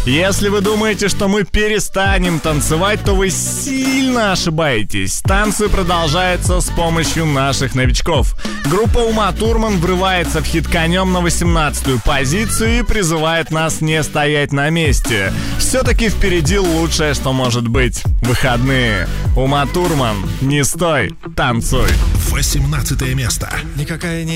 Если вы думаете, что мы перестанем танцевать, то вы сильно ошибаетесь. Танцы продолжаются с помощью наших новичков. Группа Uma Thurman врывается в хит конем на 18-ю позицию и призывает нас не стоять на месте. Все-таки впереди лучшее, что может быть. Выходные. Uma Thurman, не стой, танцуй. 18 место. Никакая не